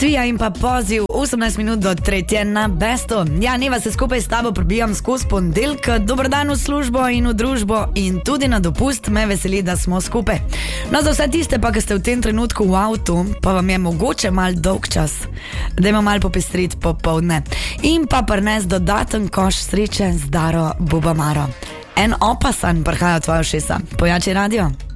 Svija in pa poziv 18 minut do 3 na Besto. Ja, Neva, se skupaj s tabo prebijam skozi ponedeljek. Dober dan v službo in v družbo in tudi na dopust. Me veseli, da smo skupaj. No, za vse tiste pa, ki ste v tem trenutku v avtu, pa vam je mogoče mal dolg čas, da ima mal popestriti popoldne. In pa prines dodaten koš sreče z Daro Bubamaro. En opasan prihaja v tvojo šesa. Pojači radio.